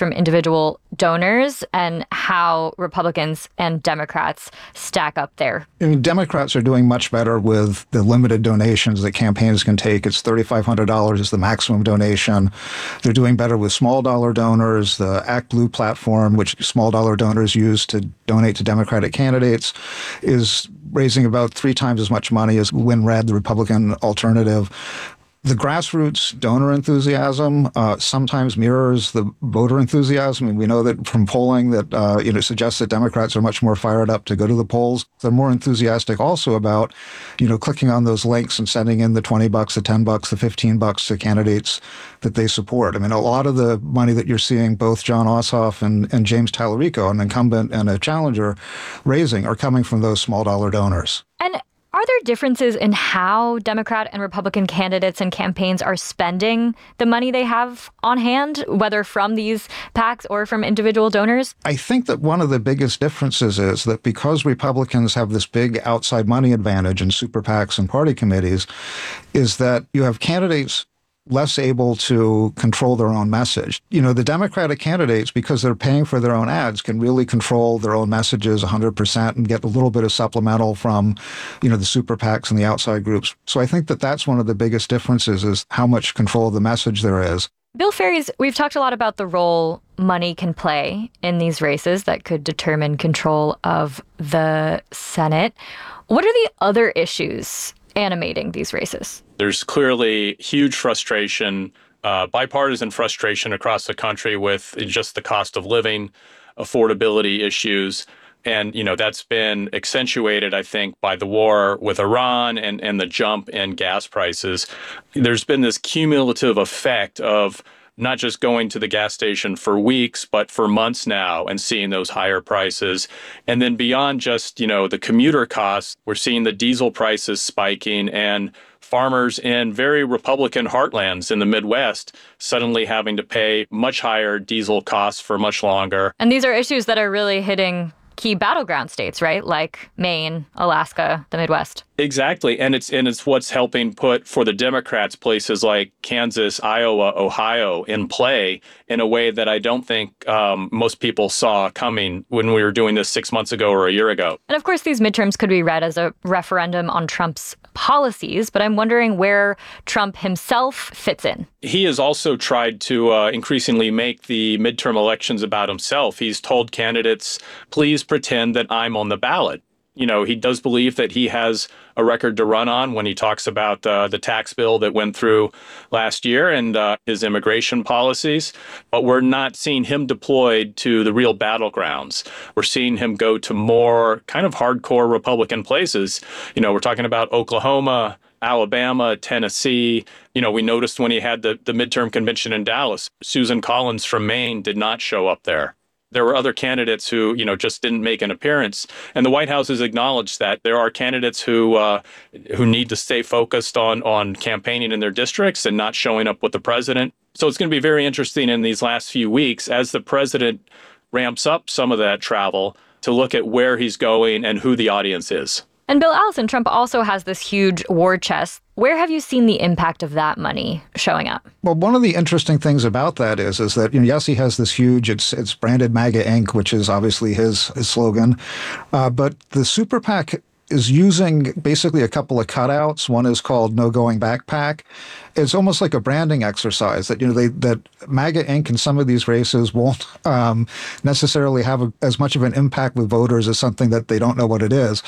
from individual donors and how Republicans and Democrats stack up there? I mean, Democrats are doing much better with the limited donations that campaigns can take. It's $3,500 is the maximum donation. They're doing better with small dollar donors. The Act Blue platform, which small dollar donors use to donate to Democratic candidates, is raising about 3 times as much money as WinRed, the Republican alternative. The grassroots donor enthusiasm sometimes mirrors the voter enthusiasm. And we know that from polling that, suggests that Democrats are much more fired up to go to the polls. They're more enthusiastic also about, clicking on those links and sending in the $20, the $10, the $15 to candidates that they support. I mean, a lot of the money that you're seeing both Jon Ossoff and James Tallarico, an incumbent and a challenger, raising are coming from those small dollar donors. And are there differences in how Democrat and Republican candidates and campaigns are spending the money they have on hand, whether from these PACs or from individual donors? I think that one of the biggest differences is that because Republicans have this big outside money advantage in super PACs and party committees, is that you have candidates less able to control their own message. The Democratic candidates, because they're paying for their own ads, can really control their own messages 100% and get a little bit of supplemental from, the super PACs and the outside groups. So I think that that's one of the biggest differences is how much control of the message there is. Bill Ferries, we've talked a lot about the role money can play in these races that could determine control of the Senate. What are the other issues animating these races? There's clearly huge frustration, bipartisan frustration across the country with just the cost of living, affordability issues. And, that's been accentuated, I think, by the war with Iran and the jump in gas prices. There's been this cumulative effect of not just going to the gas station for weeks, but for months now and seeing those higher prices. And then beyond just, the commuter costs, we're seeing the diesel prices spiking and farmers in very Republican heartlands in the Midwest suddenly having to pay much higher diesel costs for much longer. And these are issues that are really hitting key battleground states, right? Like Maine, Alaska, the Midwest. Exactly. And it's what's helping put, for the Democrats, places like Kansas, Iowa, Ohio in play in a way that I don't think most people saw coming when we were doing this 6 months ago or a year ago. And of course, these midterms could be read as a referendum on Trump's policies, but I'm wondering where Trump himself fits in. He has also tried to increasingly make the midterm elections about himself. He's told candidates, please pretend that I'm on the ballot. He does believe that he has a record to run on when he talks about the tax bill that went through last year and his immigration policies. But we're not seeing him deployed to the real battlegrounds. We're seeing him go to more kind of hardcore Republican places. We're talking about Oklahoma, Alabama, Tennessee. We noticed when he had the midterm convention in Dallas, Susan Collins from Maine did not show up there. There were other candidates who, just didn't make an appearance. And the White House has acknowledged that there are candidates who need to stay focused on campaigning in their districts and not showing up with the president. So it's going to be very interesting in these last few weeks as the president ramps up some of that travel to look at where he's going and who the audience is. And Bill Allison, Trump also has this huge war chest. Where have you seen the impact of that money showing up? Well, one of the interesting things about that is that, yes, he has this huge, it's branded MAGA Inc., which is obviously his slogan. But the super PAC is using basically a couple of cutouts. One is called No Going Back PAC. It's almost like a branding exercise that, that MAGA Inc. in some of these races won't necessarily have as much of an impact with voters as something that they don't know what it is.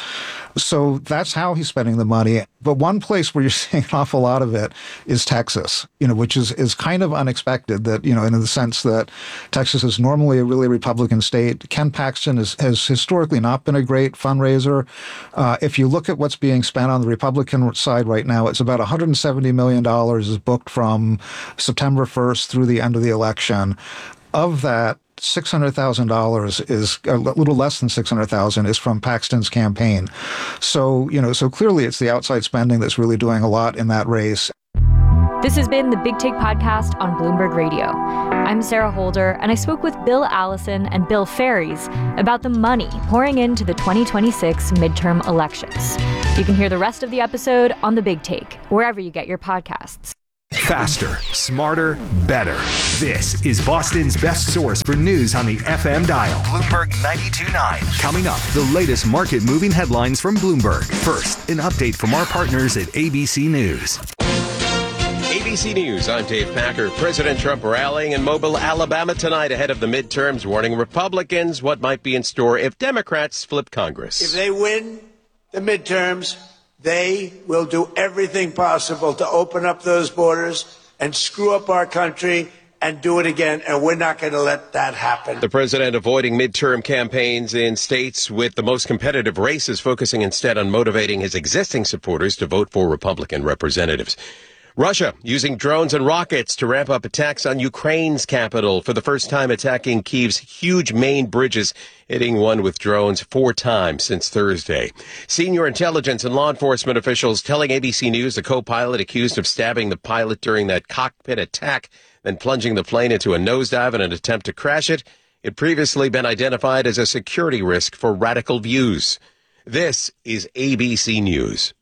So that's how he's spending the money. But one place where you're seeing an awful lot of it is Texas, which is kind of unexpected that, in the sense that Texas is normally a really Republican state. Ken Paxton has historically not been a great fundraiser. If you look at what's being spent on the Republican side right now, it's about $170 million is booked from September 1st through the end of the election. Of that, $600,000 is a little less than $600,000 is from Paxton's campaign. So, so clearly it's the outside spending that's really doing a lot in that race. This has been the Big Take podcast on Bloomberg Radio. I'm Sarah Holder, and I spoke with Bill Allison and Bill Ferries about the money pouring into the 2026 midterm elections. You can hear the rest of the episode on The Big Take, wherever you get your podcasts. Faster, smarter, better. This is Boston's best source for news on the FM dial. Bloomberg 92.9. Coming up, the latest market-moving headlines from Bloomberg. First, an update from our partners at ABC News. ABC News, I'm Dave Packer. President Trump rallying in Mobile, Alabama tonight ahead of the midterms, warning Republicans what might be in store if Democrats flip Congress. If they win the midterms, they will do everything possible to open up those borders and screw up our country and do it again, and we're not going to let that happen. The president avoiding midterm campaigns in states with the most competitive races, focusing instead on motivating his existing supporters to vote for Republican representatives. Russia using drones and rockets to ramp up attacks on Ukraine's capital, for the first time attacking Kyiv's huge main bridges, hitting one with drones 4 times since Thursday. Senior intelligence and law enforcement officials telling ABC News the co-pilot accused of stabbing the pilot during that cockpit attack, then plunging the plane into a nosedive in an attempt to crash it, had previously been identified as a security risk for radical views. This is ABC News.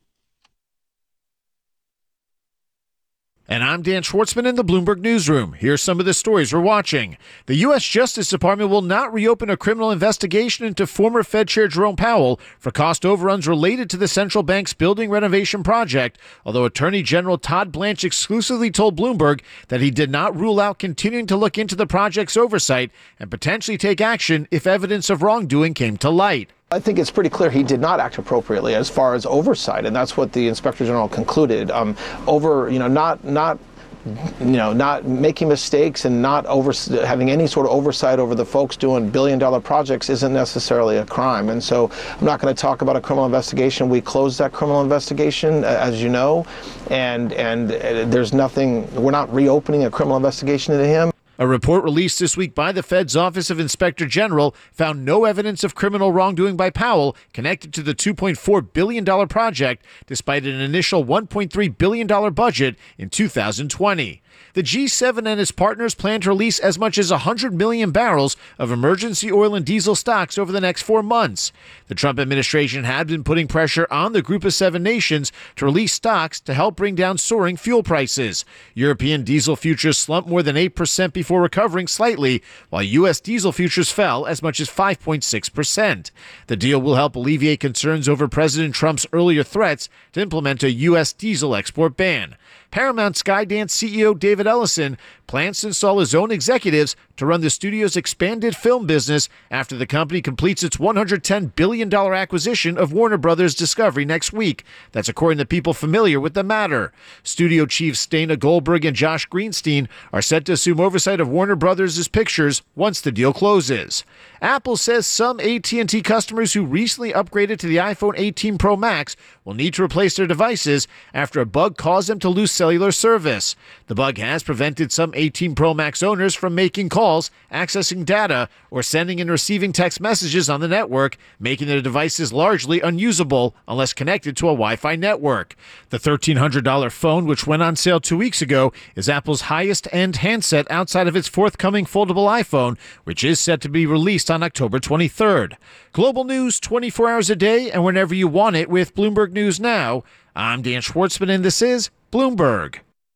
And I'm Dan Schwartzman in the Bloomberg Newsroom. Here's some of the stories we're watching. The U.S. Justice Department will not reopen a criminal investigation into former Fed Chair Jerome Powell for cost overruns related to the central bank's building renovation project, although Attorney General Todd Blanche exclusively told Bloomberg that he did not rule out continuing to look into the project's oversight and potentially take action if evidence of wrongdoing came to light. I think it's pretty clear he did not act appropriately as far as oversight, and that's what the Inspector General concluded. Not making mistakes and not having any sort of oversight over the folks doing billion-dollar projects isn't necessarily a crime. And so I'm not going to talk about a criminal investigation. We closed that criminal investigation, as you know, and there's nothing. We're not reopening a criminal investigation into him. A report released this week by the Fed's Office of Inspector General found no evidence of criminal wrongdoing by Powell connected to the $2.4 billion project, despite an initial $1.3 billion budget in 2020. The G7 and its partners plan to release as much as 100 million barrels of emergency oil and diesel stocks over the next 4 months. The Trump administration had been putting pressure on the Group of 7 nations to release stocks to help bring down soaring fuel prices. European diesel futures slumped more than 8% before recovering slightly, while U.S. diesel futures fell as much as 5.6%. The deal will help alleviate concerns over President Trump's earlier threats to implement a U.S. diesel export ban. Paramount Skydance CEO David Ellison plans to install his own executives to run the studio's expanded film business after the company completes its $110 billion acquisition of Warner Brothers Discovery next week. That's according to people familiar with the matter. Studio chiefs Dana Goldberg and Josh Greenstein are set to assume oversight of Warner Brothers' pictures once the deal closes. Apple says some AT&T customers who recently upgraded to the iPhone 18 Pro Max will need to replace their devices after a bug caused them to lose cellular service. The bug has prevented some 18 Pro Max owners from making calls, accessing data, or sending and receiving text messages on the network, making their devices largely unusable unless connected to a Wi-Fi network. The $1,300 phone, which went on sale 2 weeks ago, is Apple's highest-end handset outside of its forthcoming foldable iPhone, which is set to be released on October 23rd. Global news 24 hours a day and whenever you want it with Bloomberg News Now. I'm Dan Schwartzman, and this is Bloomberg.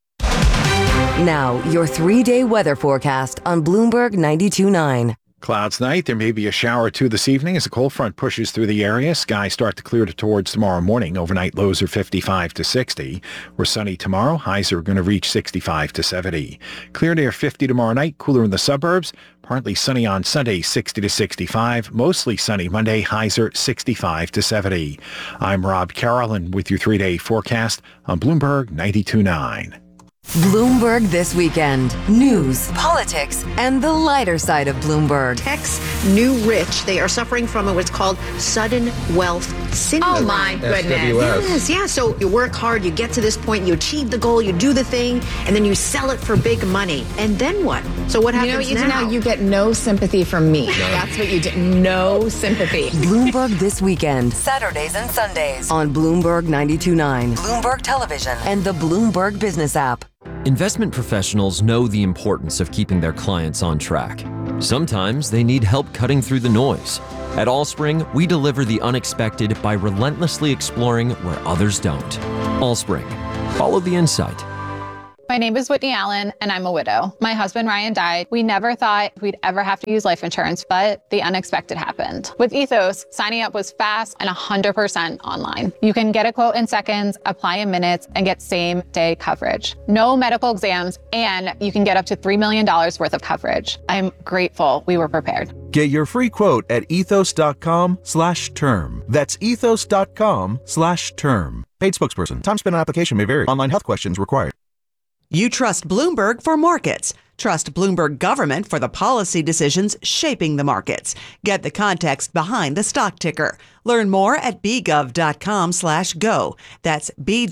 Now, your 3-day weather forecast on Bloomberg 92.9. Clouds night. There may be a shower or two this evening as a cold front pushes through the area. Skies start to clear towards tomorrow morning. Overnight lows are 55 to 60. We're sunny tomorrow. Highs are going to reach 65 to 70. Clear air 50 tomorrow night. Cooler in the suburbs. Partly sunny on Sunday, 60 to 65. Mostly sunny Monday. Highs are 65 to 70. I'm Rob Carolyn with your 3-day forecast on Bloomberg 92.9. Bloomberg This Weekend. News, politics, and the lighter side of Bloomberg. Tech's new rich. They are suffering from what's called sudden wealth syndrome. Oh, my goodness. Yes, yeah. So you work hard, you get to this point, you achieve the goal, you do the thing, and then you sell it for big money. And then what? So what happens now? You get no sympathy from me. That's what you did. No sympathy. Bloomberg This Weekend. Saturdays and Sundays on Bloomberg 92.9, Bloomberg Television, and the Bloomberg Business app. Investment professionals know the importance of keeping their clients on track. Sometimes they need help cutting through the noise. At Allspring, we deliver the unexpected by relentlessly exploring where others don't. Allspring. Follow the insight. My name is Whitney Allen, and I'm a widow. My husband, Ryan, died. We never thought we'd ever have to use life insurance, but the unexpected happened. With Ethos, signing up was fast and 100% online. You can get a quote in seconds, apply in minutes, and get same-day coverage. No medical exams, and you can get up to $3 million worth of coverage. I'm grateful we were prepared. Get your free quote at ethos.com/term. That's ethos.com/term. Paid spokesperson. Time spent on application may vary. Online health questions required. You trust Bloomberg for markets. Trust Bloomberg government for the policy decisions shaping the markets. Get the context behind the stock ticker. Learn more at bgov.com/go. That's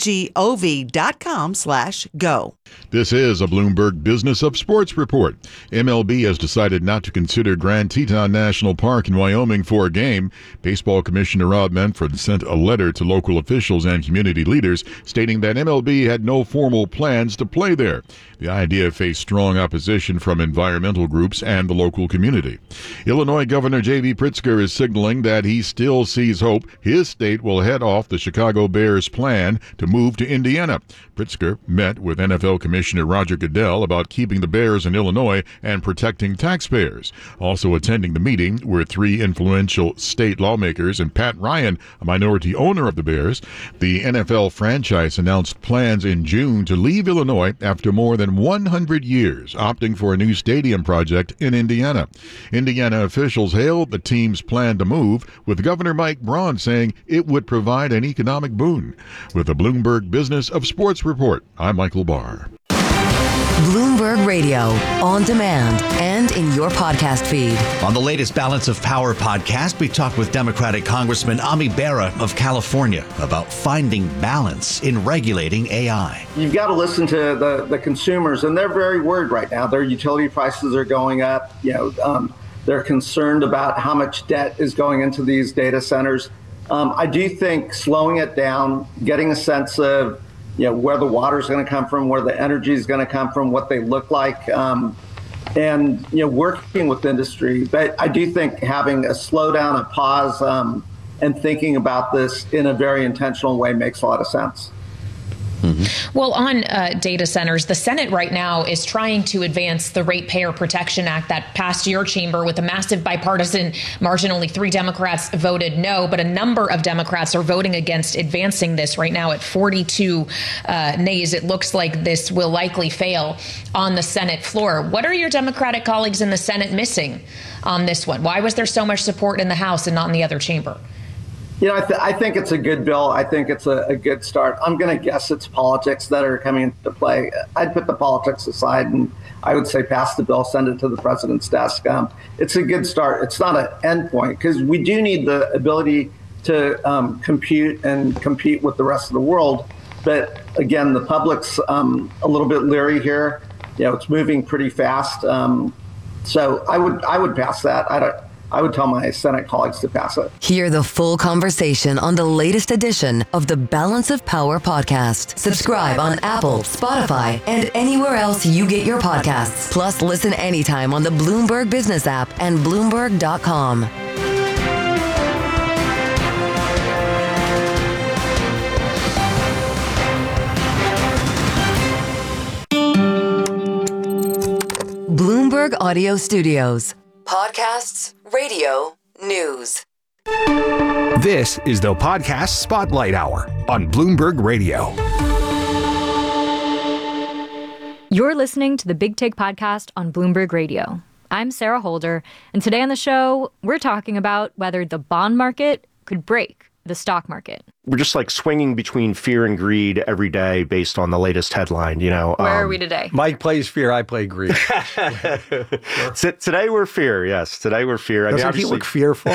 bgov.com/go. This is a Bloomberg Business of Sports report. MLB has decided not to consider Grand Teton National Park in Wyoming for a game. Baseball Commissioner Rob Manfred sent a letter to local officials and community leaders stating that MLB had no formal plans to play there. The idea faced strong opposition from environmental groups and the local community. Illinois Governor J.B. Pritzker is signaling that he still sees hope his state will head off the Chicago Bears' plan to move to Indiana. Pritzker met with NFL Commissioner Roger Goodell about keeping the Bears in Illinois and protecting taxpayers. Also attending the meeting were three influential state lawmakers and Pat Ryan, a minority owner of the Bears. The NFL franchise announced plans in June to leave Illinois after more than 100 years, opting for a new stadium project in Indiana. Indiana officials hailed the team's plan to move, with Governor Mike Braun saying it would provide an economic boon. With the Bloomberg Business of Sports report, I'm Michael Barr. Bloomberg Radio, on demand and in your podcast feed. On the latest Balance of Power podcast, we talk with Democratic Congressman Ami Bera of California about finding balance in regulating AI. You've got to listen to the consumers, and they're very worried right now. Their utility prices are going up. They're concerned about how much debt is going into these data centers. I do think slowing it down, getting a sense of where the water is going to come from, where the energy is going to come from, what they look like, and working with industry. But I do think having a slowdown, a pause, and thinking about this in a very intentional way makes a lot of sense. Mm-hmm. Well, on data centers, the Senate right now is trying to advance the Ratepayer Protection Act that passed your chamber with a massive bipartisan margin. Only 3 Democrats voted no, but a number of Democrats are voting against advancing this right now at 42 nays. It looks like this will likely fail on the Senate floor. What are your Democratic colleagues in the Senate missing on this one? Why was there so much support in the House and not in the other chamber? I think it's a good bill. I think it's a good start. I'm going to guess it's politics that are coming into play. I'd put the politics aside, and I would say pass the bill, send it to the president's desk. It's a good start. It's not an end point, because we do need the ability to compete with the rest of the world. But again, the public's a little bit leery here. It's moving pretty fast. So I would pass that. I would tell my Senate colleagues to pass it. Hear the full conversation on the latest edition of the Balance of Power podcast. Subscribe on Apple, Spotify, and anywhere else you get your podcasts. Plus, listen anytime on the Bloomberg Business app and Bloomberg.com. Bloomberg Audio Studios. Podcasts, radio, news. This is the Podcast Spotlight Hour on Bloomberg Radio. You're listening to the Big Take podcast on Bloomberg Radio. I'm Sarah Holder, and today on the show, we're talking about whether the bond market could break the stock market. We're just like swinging between fear and greed every day based on the latest headline, Where are we today? Mike plays fear, I play greed. Today we're fear, yes. Today we're fear. Doesn't he look fearful?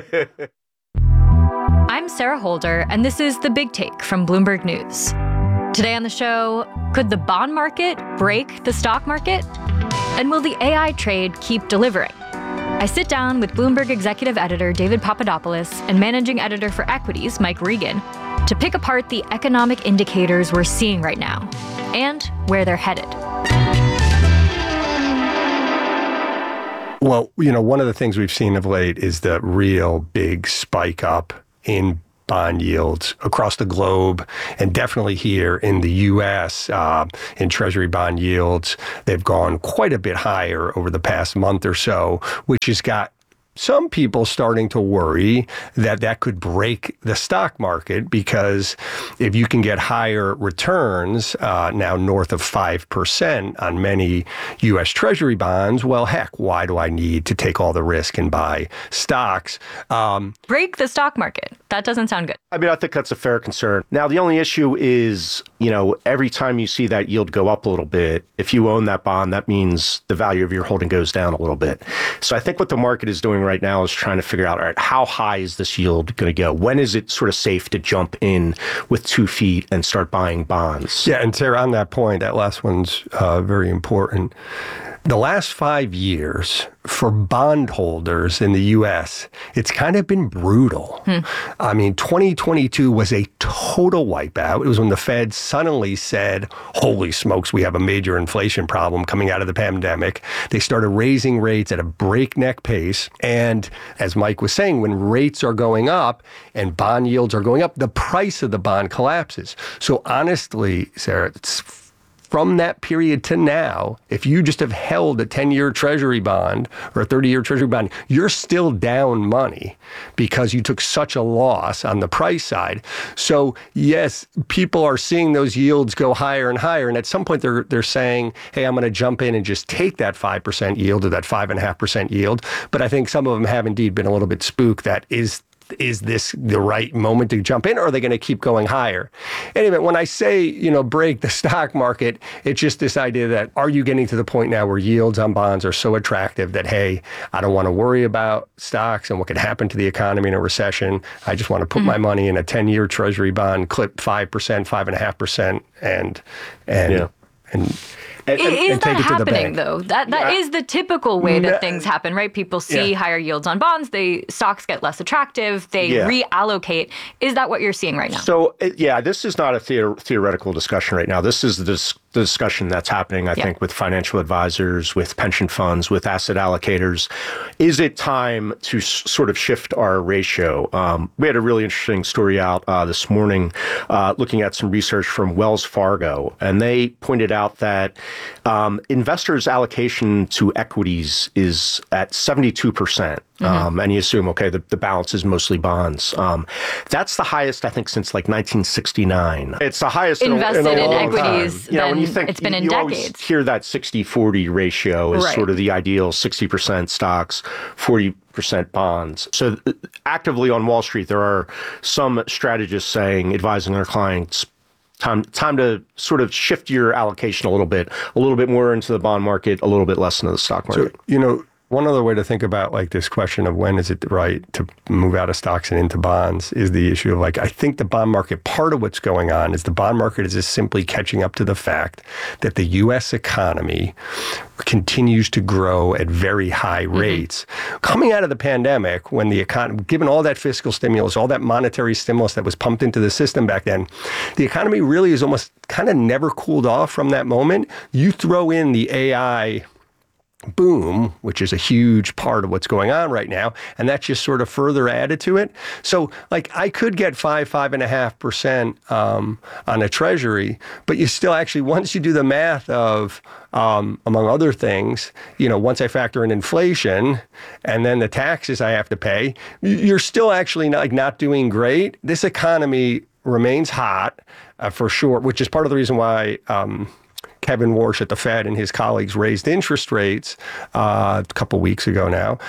I'm Sarah Holder, and this is The Big Take from Bloomberg News. Today on the show, could the bond market break the stock market? And will the AI trade keep delivering? I sit down with Bloomberg executive editor David Papadopoulos and managing editor for equities Mike Regan to pick apart the economic indicators we're seeing right now and where they're headed. Well, one of the things we've seen of late is the real big spike up in bond yields across the globe, and definitely here in the U.S. In Treasury bond yields. They've gone quite a bit higher over the past month or so, which has got some people starting to worry that that could break the stock market, because if you can get higher returns, now north of 5% on many U.S. Treasury bonds, well, heck, why do I need to take all the risk and buy stocks? Break the stock market. That doesn't sound good. I mean, I think that's a fair concern. Now, the only issue is, every time you see that yield go up a little bit, if you own that bond, that means the value of your holding goes down a little bit. So I think what the market is doing right now is trying to figure out, all right, how high is this yield going to go? When is it sort of safe to jump in with 2 feet and start buying bonds? Yeah, and Sarah, on that point, that last one's very important. The last 5 years for bondholders in the U.S., it's kind of been brutal. I mean, 2022 was a total wipeout. It was when the Fed suddenly said, holy smokes, we have a major inflation problem coming out of the pandemic. They started raising rates at a breakneck pace. And as Mike was saying, when rates are going up and bond yields are going up, the price of the bond collapses. So honestly, Sarah, it's from that period to now, if you just have held a 10-year Treasury bond or a 30-year Treasury bond, you're still down money because you took such a loss on the price side. So yes, people are seeing those yields go higher and higher. And at some point they're saying, hey, I'm going to jump in and just take that 5% yield or that 5.5% yield. But I think some of them have indeed been a little bit spooked that is this the right moment to jump in, or are they going to keep going higher? Anyway, when I say, break the stock market, it's just this idea that, are you getting to the point now where yields on bonds are so attractive that, hey, I don't want to worry about stocks and what could happen to the economy in a recession. I just want to put my money in a 10-year Treasury bond, clip 5%, 5.5%, and is that happening, though? That is the typical way that things happen, right? People see higher yields on bonds, stocks get less attractive, they reallocate. Is that what you're seeing right now? So, this is not a theoretical discussion right now. This is the discussion that's happening, I think, with financial advisors, with pension funds, with asset allocators. Is it time to sort of shift our ratio? We had a really interesting story out this morning looking at some research from Wells Fargo, and they pointed out that investors' allocation to equities is at 72%. And you assume, okay, the balance is mostly bonds. That's the highest, I think, since like 1969. It's the highest invested in a long equities. Time. When you think, it's been in you decades. Always hear that 60-40 ratio is sort of the ideal, 60% stocks, 40% bonds. So actively on Wall Street, there are some strategists advising their clients, time to sort of shift your allocation a little bit more into the bond market, a little bit less into the stock market. So, one other way to think about this question of when is it right to move out of stocks and into bonds is the issue of I think the bond market, part of what's going on is the bond market is just simply catching up to the fact that the U.S. economy continues to grow at very high rates. Coming out of the pandemic, when the economy, given all that fiscal stimulus, all that monetary stimulus that was pumped into the system back then, the economy really is almost kind of never cooled off from that moment. You throw in the AI boom, which is a huge part of what's going on right now, and that's just sort of further added to it. So I could get 5.5% on a Treasury, but you still actually, once you do the math of, among other things, once I factor in inflation and then the taxes I have to pay, you're still actually not doing great. This economy remains hot for sure, which is part of the reason why Kevin Warsh at the Fed and his colleagues raised interest rates a couple weeks ago now.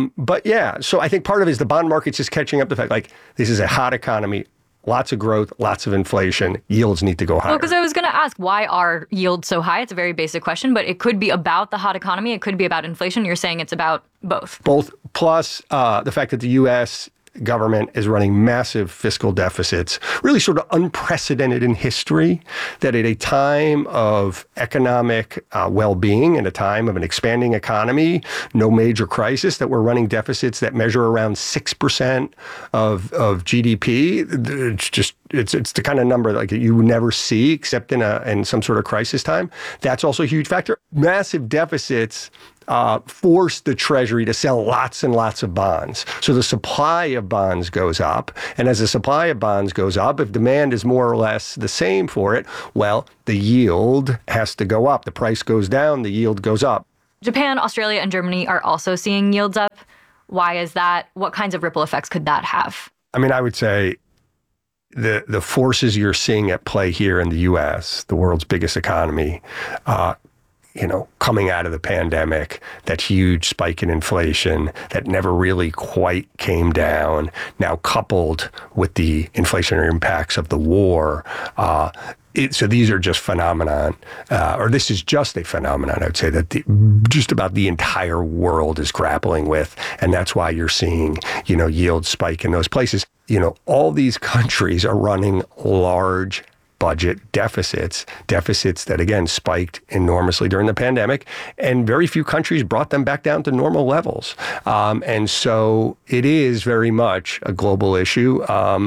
So I think part of it is the bond market's just catching up to the fact, this is a hot economy, lots of growth, lots of inflation, yields need to go higher. Well, because I was going to ask, why are yields so high? It's a very basic question, but it could be about the hot economy. It could be about inflation. You're saying it's about both. Both, plus the fact that the U.S. government is running massive fiscal deficits, really sort of unprecedented in history, that at a time of economic well-being and a time of an expanding economy, no major crisis, that we're running deficits that measure around 6% of GDP. It's the kind of number that you would never see except in some sort of crisis time. That's also a huge factor. Massive deficits forced the Treasury to sell lots and lots of bonds. So the supply of bonds goes up. And as the supply of bonds goes up, if demand is more or less the same for it, well, the yield has to go up. The price goes down, the yield goes up. Japan, Australia, and Germany are also seeing yields up. Why is that? What kinds of ripple effects could that have? I mean, I would say the forces you're seeing at play here in the U.S., the world's biggest economy, coming out of the pandemic, that huge spike in inflation that never really quite came down, now coupled with the inflationary impacts of the war. So these are just phenomenon, or this is just a phenomenon, I would say, that just about the entire world is grappling with. And that's why you're seeing, yields spike in those places. All these countries are running large budget deficits that, again, spiked enormously during the pandemic, and very few countries brought them back down to normal levels. And so it is very much a global issue.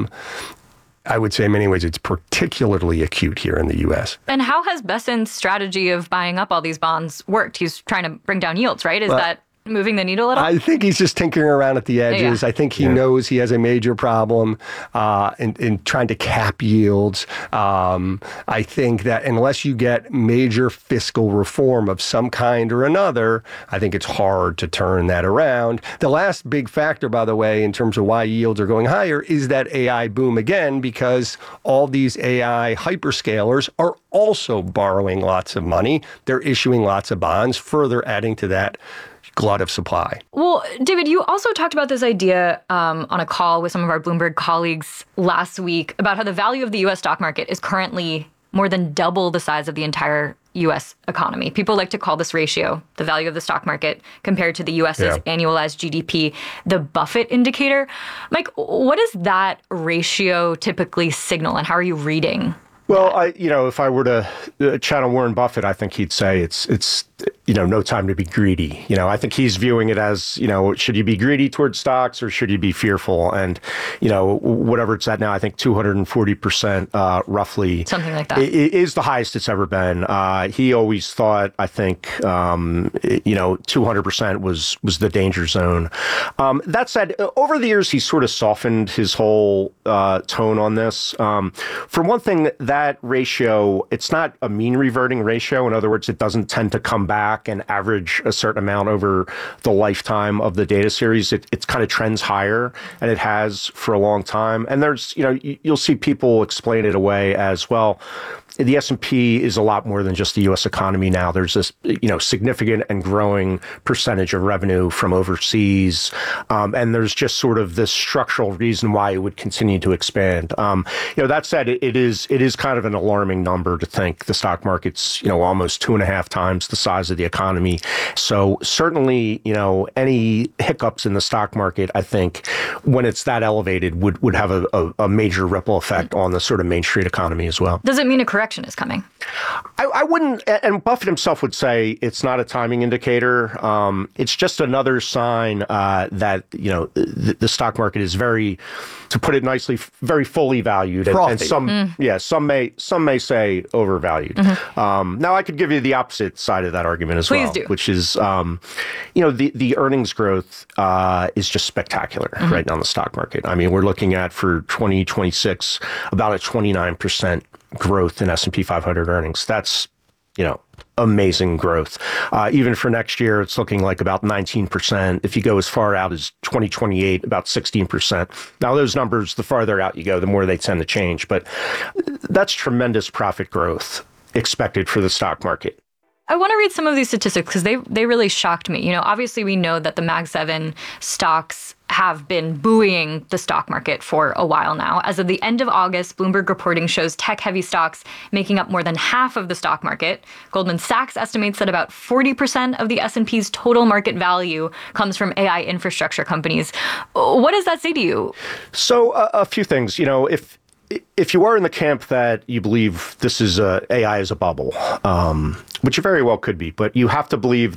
I would say in many ways it's particularly acute here in the U.S. And how has Besant's strategy of buying up all these bonds worked? He's trying to bring down yields, right? Is that moving the needle at all? I think he's just tinkering around at the edges. Yeah. I think he knows he has a major problem in trying to cap yields. I think that unless you get major fiscal reform of some kind or another, I think it's hard to turn that around. The last big factor, by the way, in terms of why yields are going higher is that AI boom again, because all these AI hyperscalers are also borrowing lots of money. They're issuing lots of bonds, further adding to that glut of supply. Well, David, you also talked about this idea on a call with some of our Bloomberg colleagues last week about how the value of the U.S. stock market is currently more than double the size of the entire U.S. economy. People like to call this ratio, the value of the stock market compared to the U.S.'s annualized GDP, the Buffett indicator. Mike, what does that ratio typically signal, and how are you reading? Well, if I were to channel Warren Buffett, I think he'd say it's no time to be greedy. I think he's viewing it as, should you be greedy towards stocks or should you be fearful? And, whatever it's at now, I think 240% roughly. Something like that. Is the highest it's ever been. He always thought, I think, 200% was the danger zone. That said, over the years, he's sort of softened his whole tone on this. For one thing, that ratio, it's not a mean reverting ratio. In other words, it doesn't tend to come back and average a certain amount over the lifetime of the data series. It's kind of trends higher, and it has for a long time. And there's, you'll see people explain it away as, well, the S&P is a lot more than just the U.S. economy now. There's this, significant and growing percentage of revenue from overseas. And there's just sort of this structural reason why it would continue to expand. That said, it is kind of an alarming number to think the stock market's, almost 2.5 times the size of the economy. So certainly, any hiccups in the stock market, I think, when it's that elevated, would have a major ripple effect on the sort of Main Street economy as well. Does it mean a correction is coming? I wouldn't, and Buffett himself would say it's not a timing indicator. It's just another sign that, the stock market is very, to put it nicely, very fully valued. And some may say overvalued. Mm-hmm. Now I could give you the opposite side of that argument as well, which is, the earnings growth is just spectacular right now in the stock market. I mean, we're looking at for 2026, about a 29% growth in S&P 500 earnings. That's, amazing growth. Even for next year, it's looking like about 19%. If you go as far out as 2028, about 16%. Now, those numbers, the farther out you go, the more they tend to change. But that's tremendous profit growth expected for the stock market. I want to read some of these statistics because they really shocked me. Obviously we know that the Mag 7 stocks have been buoying the stock market for a while now. As of the end of August, Bloomberg reporting shows tech-heavy stocks making up more than half of the stock market. Goldman Sachs estimates that about 40% of the S&P's total market value comes from AI infrastructure companies. What does that say to you? So a few things. If you are in the camp that you believe this is AI is a bubble, which it very well could be, but you have to believe that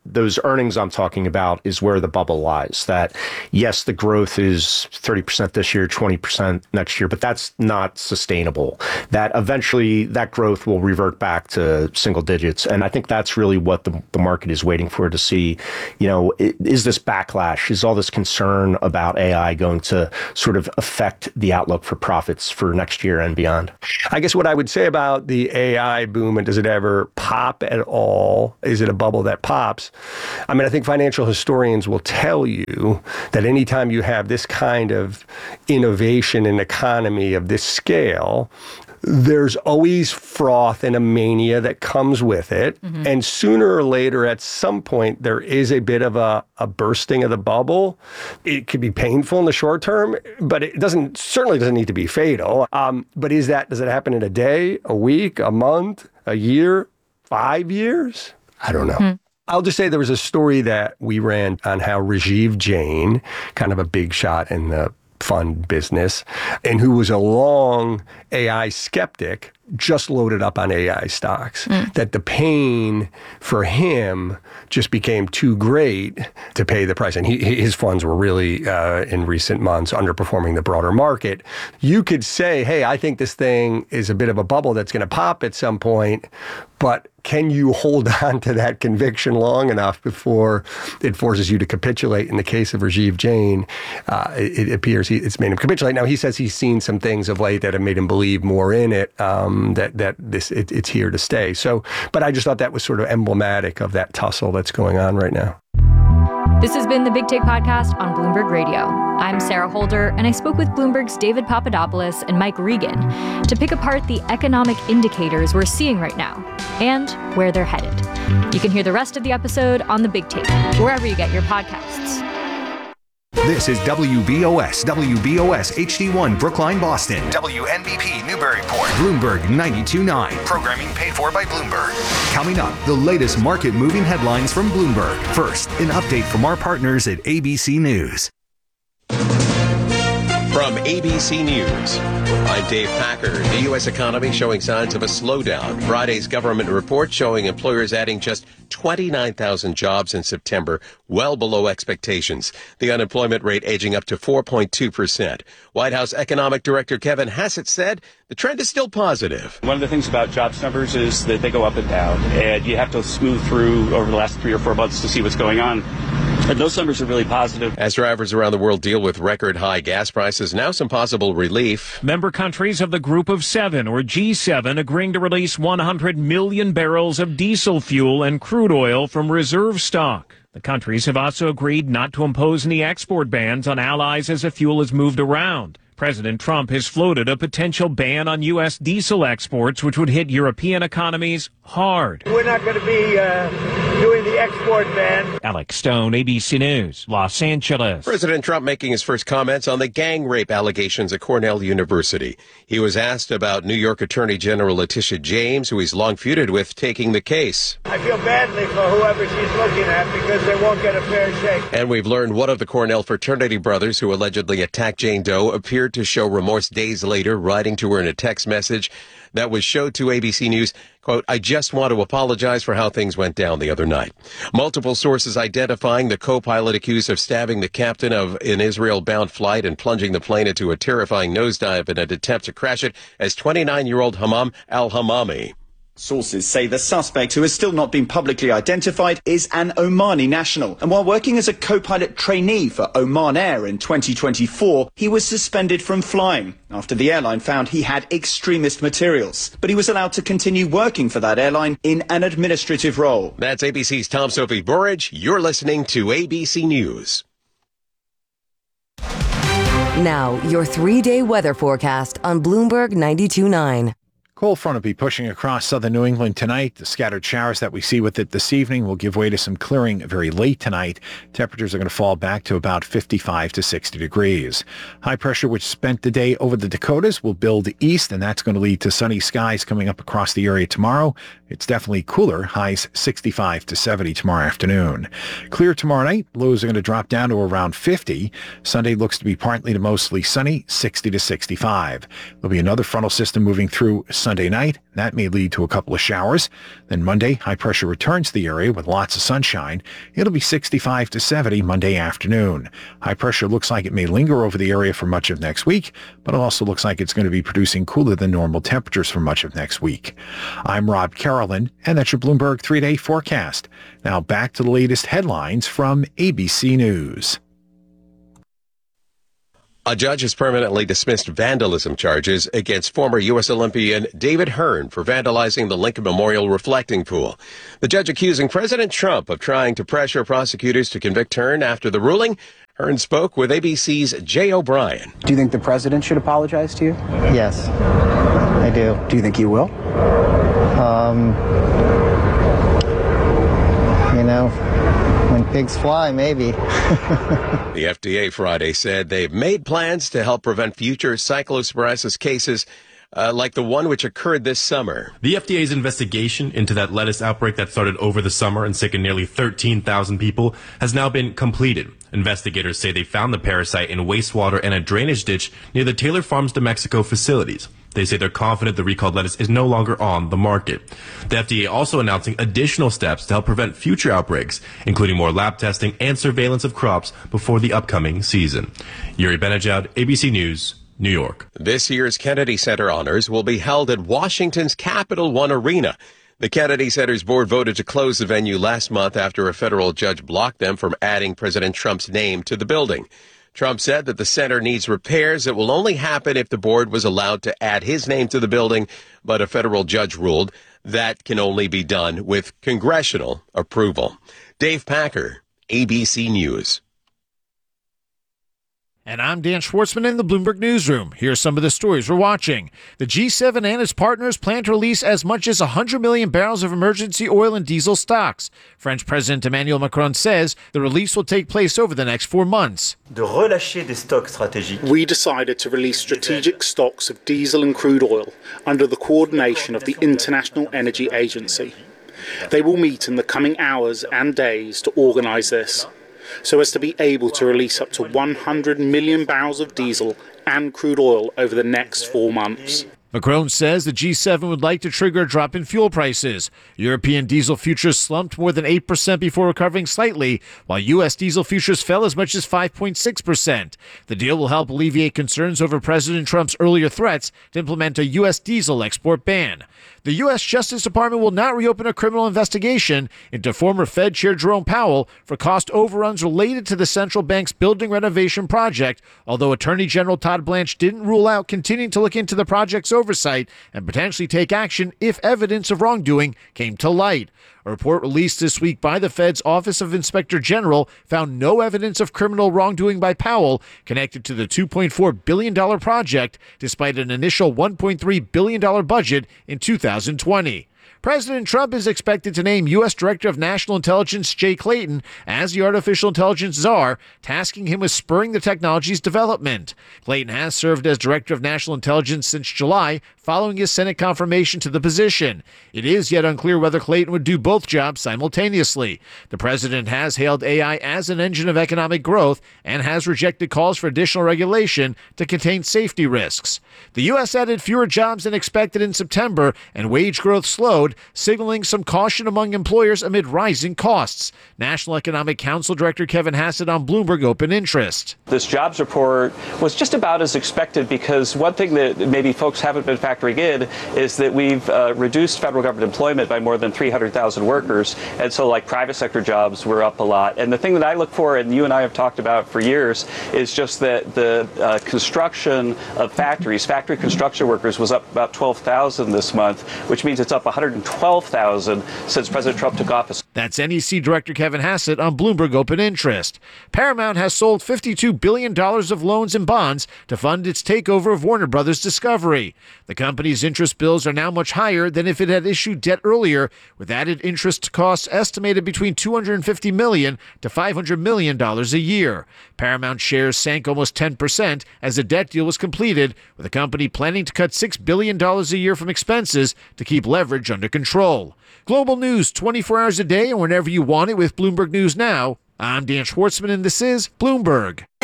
those earnings I'm talking about is where the bubble lies. That, yes, the growth is 30% this year, 20% next year, but that's not sustainable. That eventually that growth will revert back to single digits. And I think that's really what the market is waiting for, to see, is this backlash, is all this concern about AI going to sort of affect the outlook for profits for next year and beyond? I guess what I would say about the AI boom, and does it ever pop at all? Is it a bubble that pops? I mean, I think financial historians will tell you that anytime you have this kind of innovation in economy of this scale, there's always froth and a mania that comes with it. Mm-hmm. And sooner or later, at some point, there is a bit of a bursting of the bubble. It could be painful in the short term, but it certainly doesn't need to be fatal. But does it happen in a day, a week, a month, a year, 5 years? I don't know. Mm-hmm. I'll just say there was a story that we ran on how Rajiv Jain, kind of a big shot in the fund business, and who was a long AI skeptic, just loaded up on AI stocks. That the pain for him just became too great to pay the price. And his funds were really, in recent months, underperforming the broader market. You could say, hey, I think this thing is a bit of a bubble that's going to pop at some point, but can you hold on to that conviction long enough before it forces you to capitulate? In the case of Rajiv Jain, it appears it's made him capitulate. Now, he says he's seen some things of late that have made him believe more in it, it's here to stay. So, but I just thought that was sort of emblematic of that tussle that's going on right now. This has been the Big Take Podcast on Bloomberg Radio. I'm Sarah Holder, and I spoke with Bloomberg's David Papadopoulos and Mike Regan to pick apart the economic indicators we're seeing right now and where they're headed. You can hear the rest of the episode on the Big Take, wherever you get your podcasts. This is WBOS HD1 Brookline, Boston. WNBP Newburyport. Bloomberg 92.9. Programming paid for by Bloomberg. Coming up, the latest market-moving headlines from Bloomberg. First, an update from our partners at ABC News. From ABC News, I'm Dave Packer. The U.S. economy showing signs of a slowdown. Friday's government report showing employers adding just 29,000 jobs in September, well below expectations. The unemployment rate edging up to 4.2%. White House Economic Director Kevin Hassett said the trend is still positive. One of the things about jobs numbers is that they go up and down, and you have to smooth through over the last 3 or 4 months to see what's going on. And those numbers are really positive. As drivers around the world deal with record high gas prices, now some possible relief. Member countries of the Group of Seven, or G7, agreeing to release 100 million barrels of diesel fuel and crude oil from reserve stock. The countries have also agreed not to impose any export bans on allies as the fuel is moved around. President Trump has floated a potential ban on U.S. diesel exports, which would hit European economies hard. We're not going to be doing the export ban. Alex Stone, ABC News, Los Angeles. President Trump making his first comments on the gang rape allegations at Cornell University. He was asked about New York Attorney General Letitia James, who he's long feuded with, taking the case. I feel badly for whoever she's looking at because they won't get a fair shake. And we've learned one of the Cornell fraternity brothers who allegedly attacked Jane Doe appeared to show remorse days later, writing to her in a text message that was showed to ABC News, quote, "I just want to apologize for how things went down the other night." Multiple sources identifying the co-pilot accused of stabbing the captain of an Israel-bound flight and plunging the plane into a terrifying nosedive in an attempt to crash it as 29-year-old Hammam al-Hammami. Sources say the suspect, who has still not been publicly identified, is an Omani national. And while working as a co-pilot trainee for Oman Air in 2024, he was suspended from flying after the airline found he had extremist materials. But he was allowed to continue working for that airline in an administrative role. That's ABC's Tom Sophie Burridge. You're listening to ABC News. Now, your 3-day weather forecast on Bloomberg 92.9. Cold front will be pushing across southern New England tonight. The scattered showers that we see with it this evening will give way to some clearing very late tonight. Temperatures are going to fall back to about 55 to 60 degrees. High pressure, which spent the day over the Dakotas, will build east, and that's going to lead to sunny skies coming up across the area tomorrow. It's definitely cooler, highs 65 to 70 tomorrow afternoon. Clear tomorrow night, lows are going to drop down to around 50. Sunday looks to be partly to mostly sunny, 60 to 65. There'll be another frontal system moving through Sunday night. That may lead to a couple of showers. Then Monday, high pressure returns to the area with lots of sunshine. It'll be 65 to 70 Monday afternoon. High pressure looks like it may linger over the area for much of next week, but it also looks like it's going to be producing cooler than normal temperatures for much of next week. I'm Rob Carolyn, and that's your Bloomberg 3-day forecast. Now back to the latest headlines from ABC News. A judge has permanently dismissed vandalism charges against former U.S. Olympian David Hearn for vandalizing the Lincoln Memorial reflecting pool. The judge accusing President Trump of trying to pressure prosecutors to convict Hearn after the ruling. Hearn spoke with ABC's Jay O'Brien. Do you think the president should apologize to you? Yes, I do. Do you think he will? When pigs fly, maybe. The FDA Friday said they've made plans to help prevent future cyclosporiasis cases like the one which occurred this summer. The FDA's investigation into that lettuce outbreak that started over the summer and sickened nearly 13,000 people has now been completed. Investigators say they found the parasite in wastewater and a drainage ditch near the Taylor Farms de Mexico facilities. They say they're confident the recalled lettuce is no longer on the market. The FDA also announcing additional steps to help prevent future outbreaks, including more lab testing and surveillance of crops before the upcoming season. Yuri Benajad, ABC News, New York. This year's Kennedy Center honors will be held at Washington's Capital One Arena. The Kennedy Center's board voted to close the venue last month after a federal judge blocked them from adding President Trump's name to the building. Trump said that the center needs repairs that will only happen if the board was allowed to add his name to the building, but a federal judge ruled that can only be done with congressional approval. Dave Packer, ABC News. And I'm Dan Schwartzman in the Bloomberg Newsroom. Here's some of the stories we're watching. The G7 and its partners plan to release as much as 100 million barrels of emergency oil and diesel stocks. French President Emmanuel Macron says the release will take place over the next 4 months. We decided to release strategic stocks of diesel and crude oil under the coordination of the International Energy Agency. They will meet in the coming hours and days to organize this, so as to be able to release up to 100 million barrels of diesel and crude oil over the next 4 months. Macron says the G7 would like to trigger a drop in fuel prices. European diesel futures slumped more than 8% before recovering slightly, while U.S. diesel futures fell as much as 5.6%. The deal will help alleviate concerns over President Trump's earlier threats to implement a U.S. diesel export ban. The U.S. Justice Department will not reopen a criminal investigation into former Fed Chair Jerome Powell for cost overruns related to the central bank's building renovation project, although Attorney General Todd Blanche didn't rule out continuing to look into the project's oversight and potentially take action if evidence of wrongdoing came to light. A report released this week by the Fed's Office of Inspector General found no evidence of criminal wrongdoing by Powell connected to the $2.4 billion project, despite an initial $1.3 billion budget in 2020. President Trump is expected to name U.S. Director of National Intelligence Jay Clayton as the artificial intelligence czar, tasking him with spurring the technology's development. Clayton has served as Director of National Intelligence since July, following his Senate confirmation to the position. It is yet unclear whether Clayton would do both jobs simultaneously. The president has hailed AI as an engine of economic growth and has rejected calls for additional regulation to contain safety risks. The U.S. added fewer jobs than expected in September, and wage growth slowed, signaling some caution among employers amid rising costs. National Economic Council Director Kevin Hassett on Bloomberg Open Interest. This jobs report was just about as expected, because one thing that maybe folks haven't been factoring in is that we've reduced federal government employment by more than 300,000 workers. And so like private sector jobs were up a lot. And the thing that I look for, and you and I have talked about for years, is just that the construction of factories, factory construction workers was up about 12,000 this month, which means it's up 112,000 since President Trump took office. That's NEC Director Kevin Hassett on Bloomberg Open Interest. Paramount has sold $52 billion of loans and bonds to fund its takeover of Warner Brothers Discovery. The company's interest bills are now much higher than if it had issued debt earlier, with added interest costs estimated between $250 million to $500 million a year. Paramount shares sank almost 10% as the debt deal was completed, with the company planning to cut $6 billion a year from expenses to keep leverage under control. Global news 24 hours a day and whenever you want it with Bloomberg News Now. I'm Dan Schwartzman, and this is Bloomberg.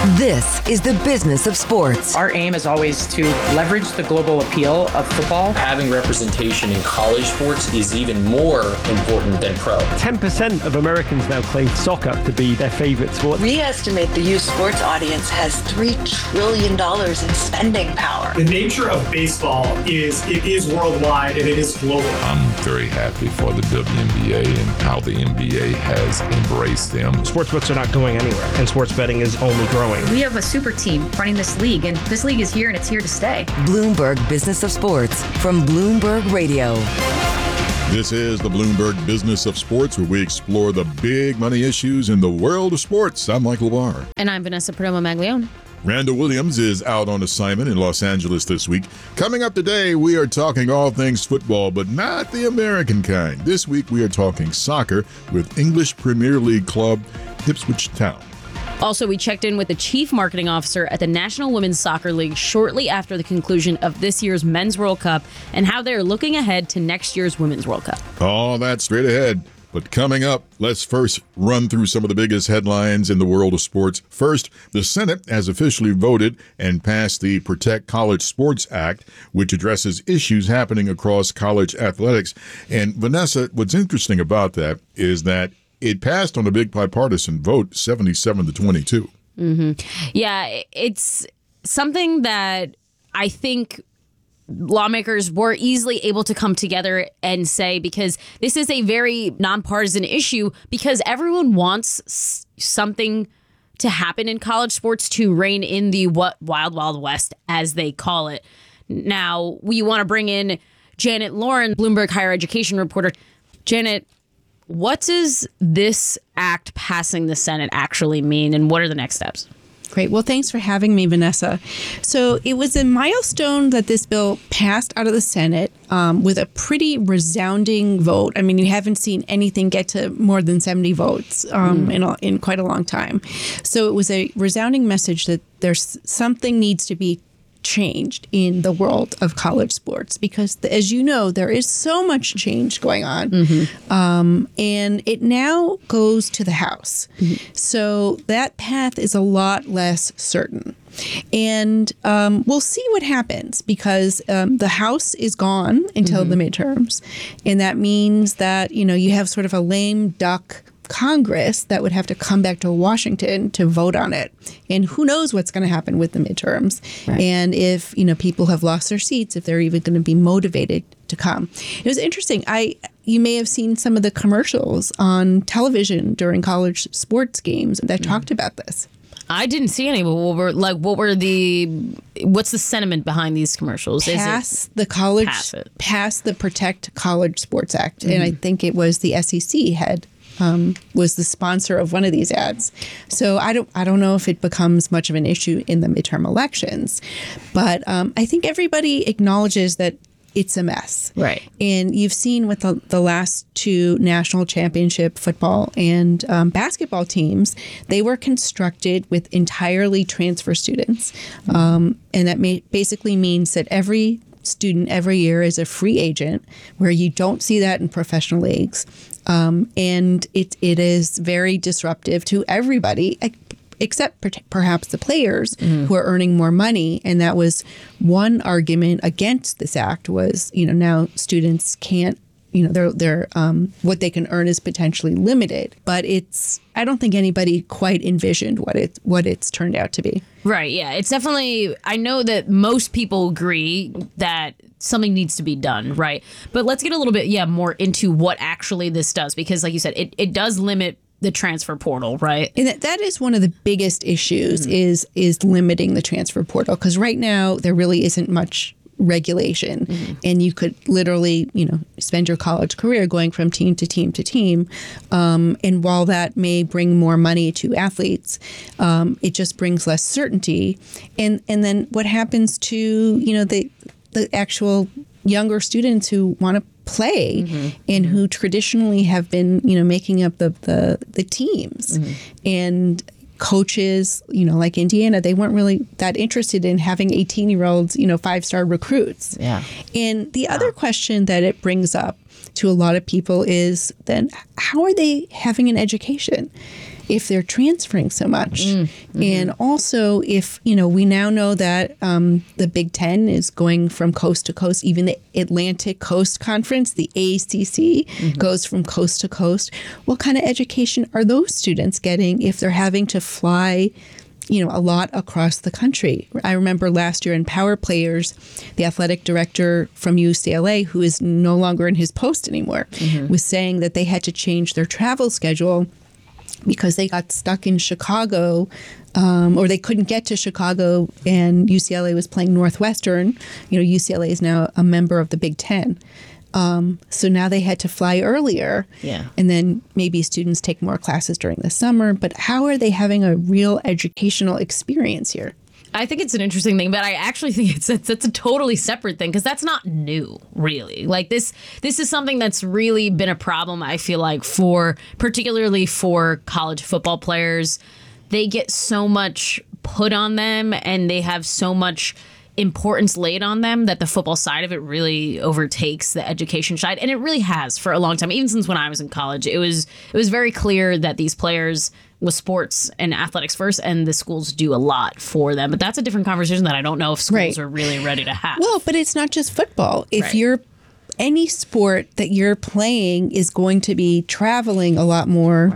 This is the business of sports. Our aim is always to leverage the global appeal of football. Having representation in college sports is even more important than pro. 10% of Americans now claim soccer to be their favorite sport. We estimate the youth sports audience has $3 trillion in spending power. The nature of baseball is it is worldwide and it is global. I'm very happy for the WNBA and how the NBA has embraced them. Sportsbooks are not going anywhere, and sports betting is only growing. We have a super team running this league, and this league is here and it's here to stay. Bloomberg Business of Sports from Bloomberg Radio. This is the Bloomberg Business of Sports, where we explore the big money issues in the world of sports. I'm Michael Barr. And I'm Vanessa Perdomo-Maglione. Randall Williams is out on assignment in Los Angeles this week. Coming up today, we are talking all things football, but not the American kind. This week, we are talking soccer with English Premier League club Ipswich Town. Also, we checked in with the chief marketing officer at the National Women's Soccer League shortly after the conclusion of this year's Men's World Cup and how they're looking ahead to next year's Women's World Cup. All that straight ahead. But coming up, let's first run through some of the biggest headlines in the world of sports. First, the Senate has officially voted and passed the Protect College Sports Act, which addresses issues happening across college athletics. And Vanessa, what's interesting about that is that it passed on a big bipartisan vote, 77-22. Mm-hmm. Yeah, it's something that I think lawmakers were easily able to come together and say, because this is a very nonpartisan issue, because everyone wants something to happen in college sports to reign in the wild, wild west, as they call it. Now, we want to bring in Janet Lauren, Bloomberg higher education reporter. Janet, what does this act passing the Senate actually mean, and what are the next steps? Great. Well, thanks for having me, Vanessa. So it was a milestone that this bill passed out of the Senate with a pretty resounding vote. I mean, you haven't seen anything get to more than 70 votes in quite a long time. So it was a resounding message that there's something needs to be changed in the world of college sports, because as you know, there is so much change going on. Mm-hmm. And it now goes to the House. Mm-hmm. So that path is a lot less certain. And we'll see what happens, because the House is gone until the midterms. And that means that, you have sort of a lame duck Congress that would have to come back to Washington to vote on it. And who knows what's going to happen with the midterms. Right. And if, people have lost their seats, if they're even going to be motivated to come. It was interesting. You may have seen some of the commercials on television during college sports games that talked about this. I didn't see any. What's the sentiment behind these commercials? Pass the Protect College Sports Act. Mm-hmm. And I think it was the SEC was the sponsor of one of these ads. So I don't know if it becomes much of an issue in the midterm elections, but I think everybody acknowledges that it's a mess. Right. And you've seen with the last two national championship football and basketball teams, they were constructed with entirely transfer students. And that basically means that every student every year is a free agent, where you don't see that in professional leagues. And it is very disruptive to everybody, except perhaps the players who are earning more money. And that was one argument against this act was, now students can't, their what they can earn is potentially limited. But I don't think anybody quite envisioned what it's turned out to be. Right. Yeah. It's definitely, I know that most people agree that something needs to be done. Right. But let's get a little bit, more into what actually this does, because like you said, it does limit the transfer portal, right? And that is one of the biggest issues is limiting the transfer portal, because right now there really isn't much regulation, and you could literally, spend your college career going from team to team to team. And while that may bring more money to athletes, it just brings less certainty. And then what happens to, the actual younger students who want to play and who traditionally have been, making up the teams. And coaches, like Indiana, they weren't really that interested in having 18-year-olds, 5-star recruits. Yeah. And the other question that it brings up to a lot of people is then how are they having an education? if they're transferring so much. And also if, we now know that the Big Ten is going from coast to coast, even the Atlantic Coast Conference, the ACC, goes from coast to coast. What kind of education are those students getting if they're having to fly a lot across the country? I remember last year in Power Players, the athletic director from UCLA, who is no longer in his post anymore, was saying that they had to change their travel schedule because they got stuck in Chicago, or they couldn't get to Chicago, and UCLA was playing Northwestern. UCLA is now a member of the Big Ten. So now they had to fly earlier. Yeah. And then maybe students take more classes during the summer. But how are they having a real educational experience here? I think it's an interesting thing, but I actually think it's a totally separate thing because that's not new, really. Like this is something that's really been a problem, I feel like, particularly for college football players. They get so much put on them and they have so much importance laid on them that the football side of it really overtakes the education side, and it really has for a long time. Even since when I was in college, it was very clear that these players was sports and athletics first, and the schools do a lot for them. But that's a different conversation that I don't know if schools are really ready to have. Well, but it's not just football. If you're any sport that you're playing is going to be traveling a lot more,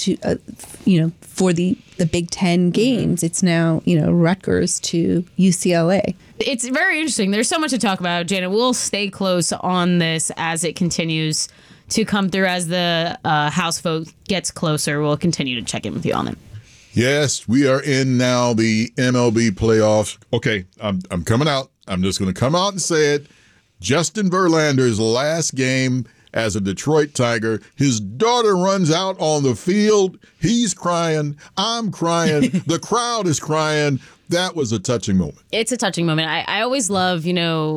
for the Big Ten games. It's now, Rutgers to UCLA. It's very interesting. There's so much to talk about, Janet. We'll stay close on this as it continues to come through. As the House vote gets closer, we'll continue to check in with you on it. Yes, we are in now the MLB playoffs. Okay, I'm coming out. I'm just going to come out and say it. Justin Verlander's last game as a Detroit Tiger, his daughter runs out on the field. He's crying. I'm crying. The crowd is crying. That was a touching moment. It's a touching moment. I always love,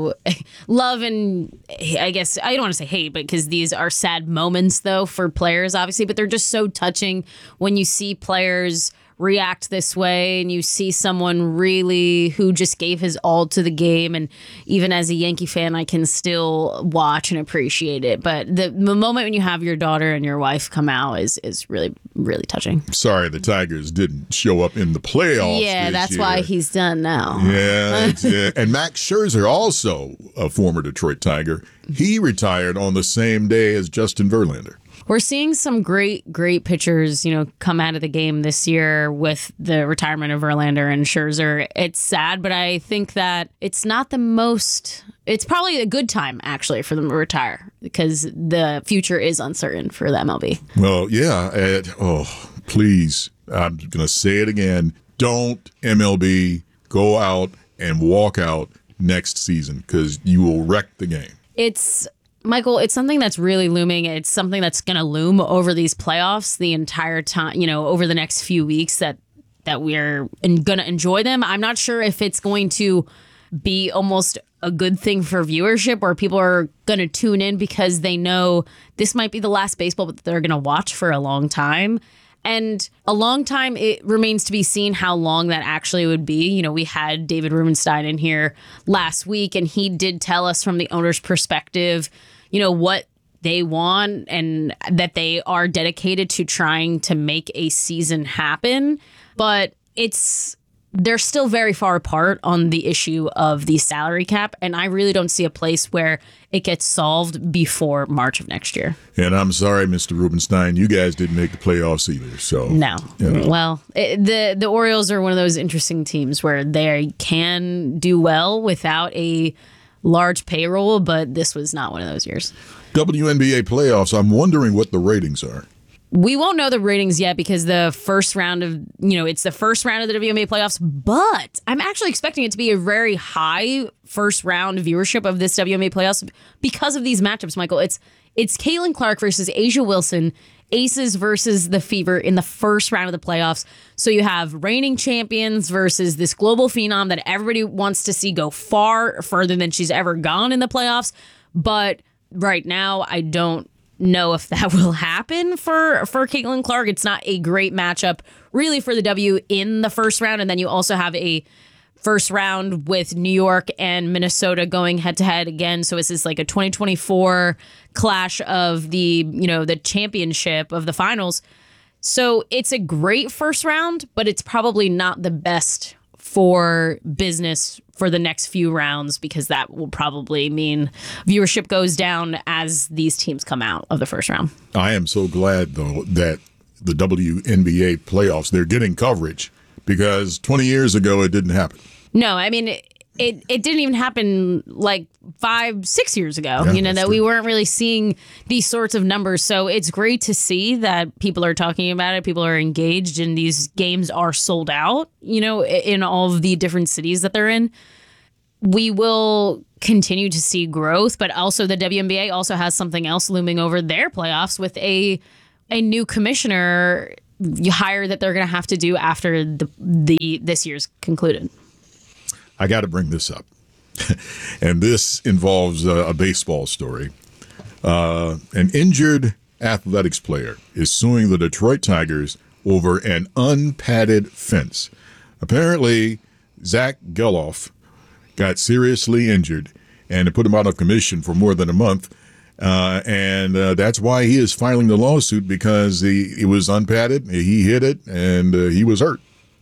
love and I guess I don't want to say hate, but because these are sad moments, though, for players, obviously. But they're just so touching when you see players react this way and you see someone really who just gave his all to the game. And even as a Yankee fan, I can still watch and appreciate it. But the moment when you have your daughter and your wife come out is really, really touching. Sorry, the Tigers didn't show up in the playoffs. Yeah, that's year. Why he's done now. Yeah. And Max Scherzer, also a former Detroit Tiger, he retired on the same day as Justin Verlander. We're seeing some great pitchers, come out of the game this year with the retirement of Verlander and Scherzer. It's sad, but I think that it's not the most. It's probably a good time, actually, for them to retire because the future is uncertain for the MLB. Well, yeah. Please, I'm going to say it again. Don't MLB go out and walk out next season because you will wreck the game. Michael, it's something that's really looming. It's something that's going to loom over these playoffs the entire time, over the next few weeks that we're going to enjoy them. I'm not sure if it's going to be almost a good thing for viewership or people are going to tune in because they know this might be the last baseball that they're going to watch for a long time. And a long time, it remains to be seen how long that actually would be. We had David Rubenstein in here last week, and he did tell us from the owner's perspective, what they want and that they are dedicated to trying to make a season happen. But they're still very far apart on the issue of the salary cap. And I really don't see a place where it gets solved before March of next year. And I'm sorry, Mr. Rubenstein, you guys didn't make the playoffs either. So no. Well, the Orioles are one of those interesting teams where they can do well without a large payroll, but this was not one of those years. WNBA playoffs, I'm wondering what the ratings are. We won't know the ratings yet because the first round of, it's the first round of the WNBA playoffs, but I'm actually expecting it to be a very high first round viewership of this WNBA playoffs because of these matchups, Michael. It's Caitlin Clark versus A'ja Wilson, Aces versus the Fever in the first round of the playoffs. So you have reigning champions versus this global phenom that everybody wants to see go further than she's ever gone in the playoffs. But right now, I don't know if that will happen for Caitlin Clark. It's not a great matchup really for the W in the first round. And then you also have a first round with New York and Minnesota going head to head again. So this is like a 2024 clash of the championship of the finals. So it's a great first round, but it's probably not the best for business for the next few rounds, because that will probably mean viewership goes down as these teams come out of the first round. I am so glad, though, that the WNBA playoffs, they're getting coverage, because 20 years ago it didn't happen. No, I mean, it didn't even happen like 5-6 years ago, Yeah, that true. we weren't really seeing these sorts of numbers. So it's great to see that people are talking about it. People are engaged, and these games are sold out, in all of the different cities that they're in. We will continue to see growth, but also the WNBA also has something else looming over their playoffs with a new commissioner hire that they're going to have to do after this year's concluded. I got to bring this up. And this involves a baseball story. An injured athletics player is suing the Detroit Tigers over an unpadded fence. Apparently, Zach Geloff got seriously injured, and it put him out of commission for more than a month. And that's why he is filing the lawsuit, because it was unpadded. He hit it, and he was hurt.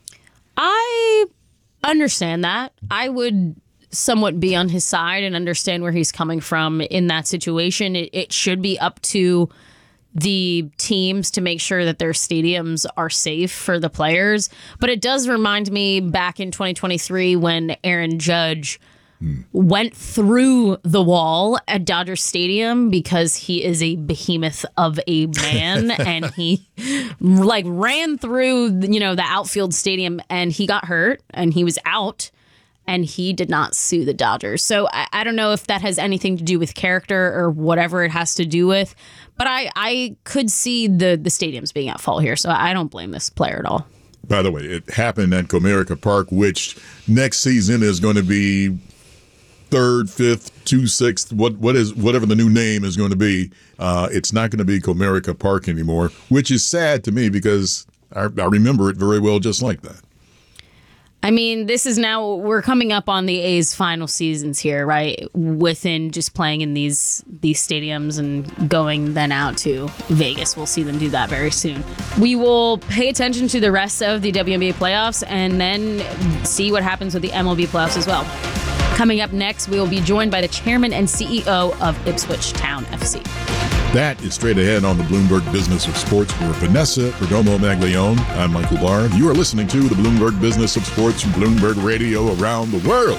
I understand that. I would somewhat be on his side and understand where he's coming from in that situation. It should be up to the teams to make sure that their stadiums are safe for the players. But it does remind me back in 2023 when Aaron Judge went through the wall at Dodger Stadium because he is a behemoth of a man and he ran through, the outfield stadium, and he got hurt and he was out. And he did not sue the Dodgers. So I don't know if that has anything to do with character or whatever it has to do with. But I could see the stadiums being at fault here. So I don't blame this player at all. By the way, it happened at Comerica Park, which next season is going to be 3rd, 5th, 2/6, whatever the new name is going to be. It's not going to be Comerica Park anymore, which is sad to me because I remember it very well just like that. I mean, we're coming up on the A's final seasons here, right? Within just playing in these stadiums and going then out to Vegas. We'll see them do that very soon. We will pay attention to the rest of the WNBA playoffs and then see what happens with the MLB playoffs as well. Coming up next, we will be joined by the chairman and CEO of Ipswich Town FC. That is straight ahead on the Bloomberg Business of Sports with Vanessa Perdomo-Maglione. I'm Michael Barr. You are listening to the Bloomberg Business of Sports from Bloomberg Radio around the world.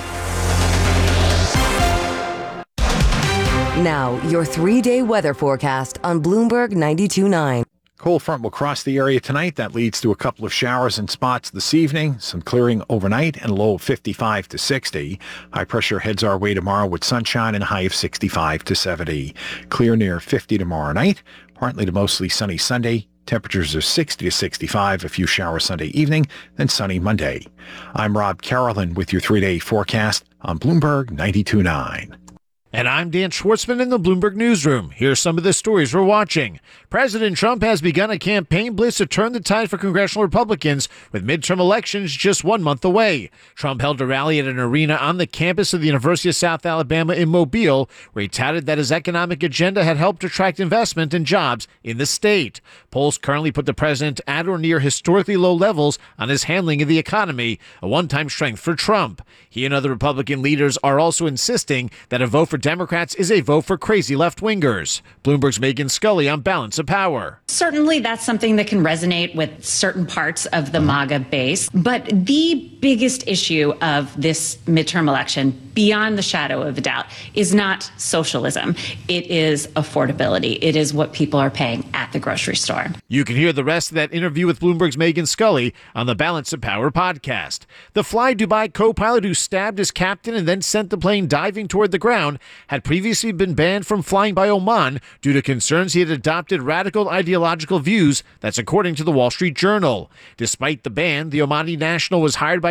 Now, your 3-day weather forecast on Bloomberg 92.9. Cold front will cross the area tonight. That leads to a couple of showers in spots this evening. Some clearing overnight and a low of 55 to 60. High pressure heads our way tomorrow with sunshine and a high of 65 to 70. Clear near 50 tomorrow night. Partly to mostly sunny Sunday. Temperatures are 60 to 65. A few showers Sunday evening, then sunny Monday. I'm Rob Carolyn with your 3-day forecast on Bloomberg 92.9. And I'm Dan Schwartzman in the Bloomberg Newsroom. Here's some of the stories we're watching. President Trump has begun a campaign blitz to turn the tide for congressional Republicans with midterm elections just 1 month away. Trump held a rally at an arena on the campus of the University of South Alabama in Mobile, where he touted that his economic agenda had helped attract investment and jobs in the state. Polls currently put the president at or near historically low levels on his handling of the economy, a one-time strength for Trump. He and other Republican leaders are also insisting that a vote for Democrats is a vote for crazy left-wingers. Bloomberg's Megan Scully on Balance of Power. Certainly that's something that can resonate with certain parts of the MAGA base. But the biggest issue of this midterm election, beyond the shadow of a doubt, is not socialism. It is affordability. It is what people are paying at the grocery store. You can hear the rest of that interview with Bloomberg's Megan Scully on the Balance of Power podcast. The Fly Dubai co-pilot who stabbed his captain and then sent the plane diving toward the ground had previously been banned from flying by Oman due to concerns he had adopted radical ideological views. That's according to the Wall Street Journal. Despite the ban, the Omani national was hired by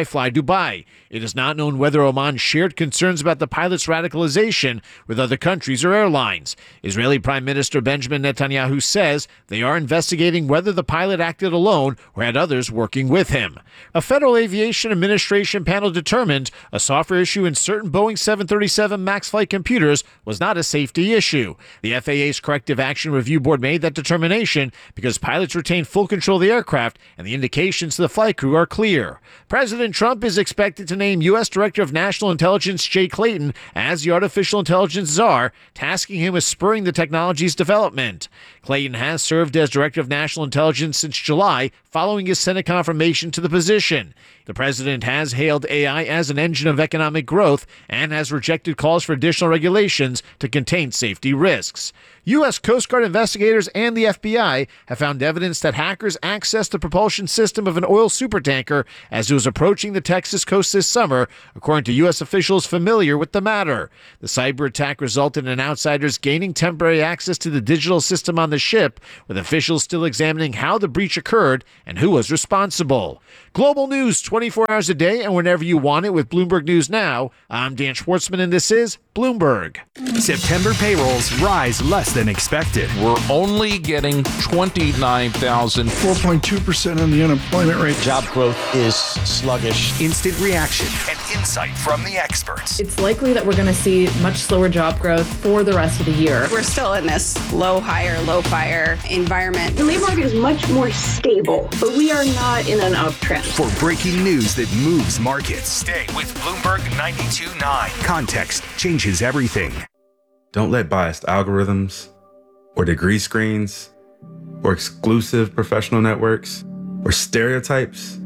Fly Dubai. It is not known whether Oman shared concerns about the pilot's radicalization with other countries or airlines. Israeli Prime Minister Benjamin Netanyahu says they are investigating whether the pilot acted alone or had others working with him. A Federal Aviation Administration panel determined a software issue in certain Boeing 737 MAX flight computers was not a safety issue. The FAA's Corrective Action Review Board made that determination because pilots retain full control of the aircraft and the indications to the flight crew are clear. President Trump is expected to name U.S. Director of National Intelligence Jay Clayton as the artificial intelligence czar, tasking him with spurring the technology's development. Clayton has served as Director of National Intelligence since July, following his Senate confirmation to the position. The president has hailed AI as an engine of economic growth and has rejected calls for additional regulations to contain safety risks. U.S. Coast Guard investigators and the FBI have found evidence that hackers accessed the propulsion system of an oil supertanker as it was approaching the Texas coast this summer, according to U.S. officials familiar with the matter. The cyber attack resulted in outsiders gaining temporary access to the digital system on the ship, with officials still examining how the breach occurred and who was responsible. Global news 24 hours a day and whenever you want it with Bloomberg News Now. I'm Dan Schwartzman and this is Bloomberg. September payrolls rise less than expected. We're only getting 29,000. 4.2% on the unemployment rate. Job growth is sluggish. Instant reaction and insight from the experts. It's likely that we're going to see much slower job growth for the rest of the year. We're still in this low hire, low fire environment. The labor market is much more stable, but we are not in an uptrend. For breaking news that moves markets, stay with Bloomberg 92.9. Context changes everything. Don't let biased algorithms or degree screens or exclusive professional networks or stereotypes.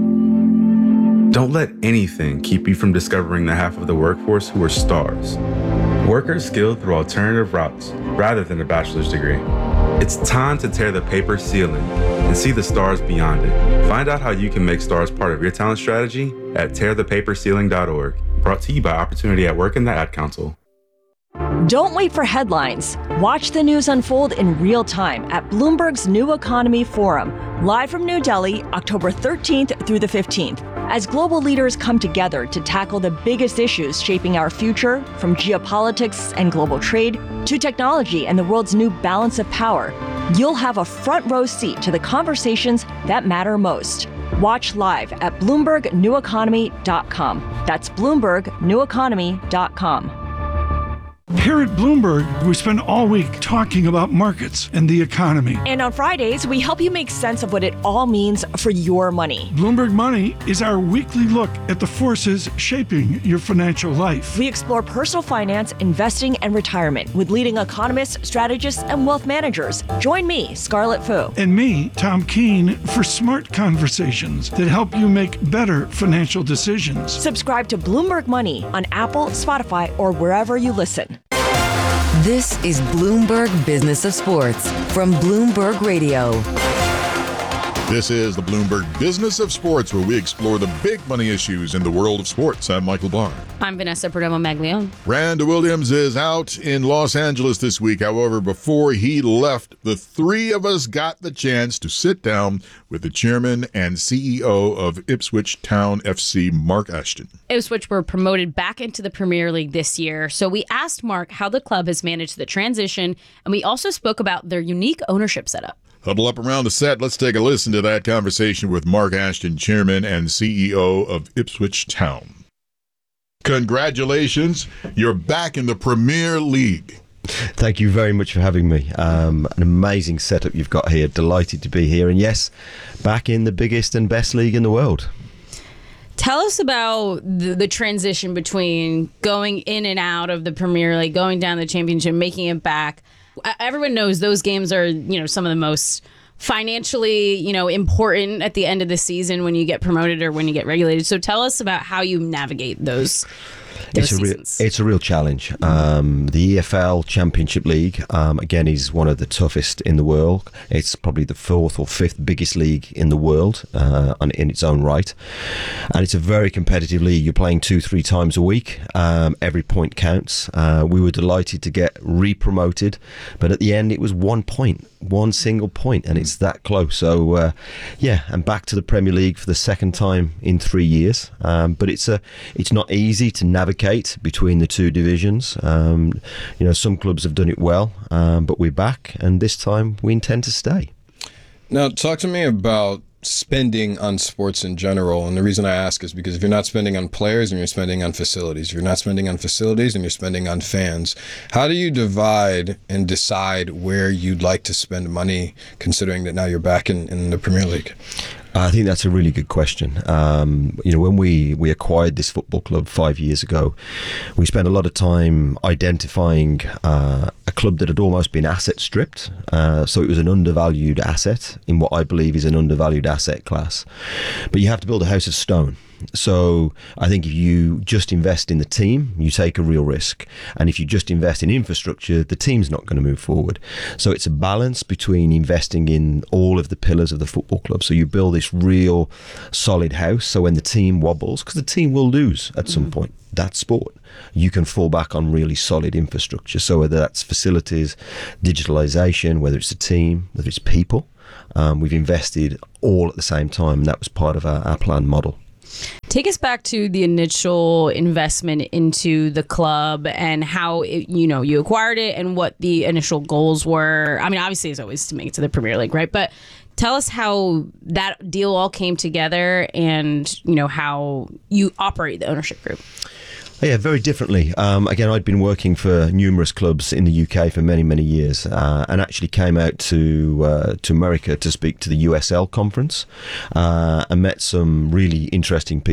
Don't let anything keep you from discovering the half of the workforce who are stars. Workers skilled through alternative routes rather than a bachelor's degree. It's time to tear the paper ceiling and see the stars beyond it. Find out how you can make stars part of your talent strategy at tearthepaperceiling.org. Brought to you by Opportunity at Work and the Ad Council. Don't wait for headlines. Watch the news unfold in real time at Bloomberg's New Economy Forum, live from New Delhi, October 13th through the 15th. As global leaders come together to tackle the biggest issues shaping our future, from geopolitics and global trade to technology and the world's new balance of power, you'll have a front row seat to the conversations that matter most. Watch live at BloombergNewEconomy.com. That's BloombergNewEconomy.com. Here at Bloomberg, we spend all week talking about markets and the economy. And on Fridays, we help you make sense of what it all means for your money. Bloomberg Money is our weekly look at the forces shaping your financial life. We explore personal finance, investing, and retirement with leading economists, strategists, and wealth managers. Join me, Scarlett Fu. And me, Tom Keene, for smart conversations that help you make better financial decisions. Subscribe to Bloomberg Money on Apple, Spotify, or wherever you listen. This is Bloomberg Business of Sports from Bloomberg Radio. This is the Bloomberg Business of Sports, where we explore the big money issues in the world of sports. I'm Michael Barr. I'm Vanessa Perdomo-Maglione. Randy Williams is out in Los Angeles this week. However, before he left, the three of us got the chance to sit down with the chairman and CEO of Ipswich Town FC, Mark Ashton. Ipswich were promoted back into the Premier League this year, so we asked Mark how the club has managed the transition, and we also spoke about their unique ownership setup. Huddle up around the set. Let's take a listen to that conversation with Mark Ashton, chairman and CEO of Ipswich Town. Congratulations. You're back in the Premier League. Thank you very much for having me. An amazing setup you've got here. Delighted to be here. And yes, back in the biggest and best league in the world. Tell us about the transition between going in and out of the Premier League, going down the Championship, making it back. Everyone knows those games are, some of the most financially, important at the end of the season when you get promoted or when you get regulated. So tell us about how you navigate those. It's a real challenge. The EFL Championship League, again, is one of the toughest in the world. It's probably the 4th or 5th biggest league in the world in its own right. And it's a very competitive league. You're playing 2-3 times a week. Every point counts. We were delighted to get re-promoted, but at the end it was 1 point, one single point, and it's that close. So and back to the Premier League for the second time in 3 years. But it's not easy to navigate between the two divisions. Some clubs have done it well, but we're back, and this time we intend to stay. Now, talk to me about spending on sports in general. And the reason I ask is because if you're not spending on players, then you're spending on facilities. If you're not spending on facilities, then you're spending on fans. How do you divide and decide where you'd like to spend money, considering that now you're back in the Premier League? I think that's a really good question. When we acquired this football club 5 years ago, we spent a lot of time identifying a club that had almost been asset stripped. So it was an undervalued asset in what I believe is an undervalued asset class. But you have to build a house of stone. So I think if you just invest in the team, you take a real risk. And if you just invest in infrastructure, the team's not going to move forward. So it's a balance between investing in all of the pillars of the football club. So you build this real solid house. So when the team wobbles, because the team will lose at some point, that's sport, you can fall back on really solid infrastructure. So whether that's facilities, digitalization, whether it's a team, whether it's people, we've invested all at the same time. And that was part of our planned model. Take us back to the initial investment into the club and how you acquired it and what the initial goals were. I mean, obviously, it's always to make it to the Premier League, right? But tell us how that deal all came together and how you operate the ownership group. Yeah, very differently. Again, I'd been working for numerous clubs in the UK for many, many years, and actually came out to America to speak to the USL conference, and met some really interesting people.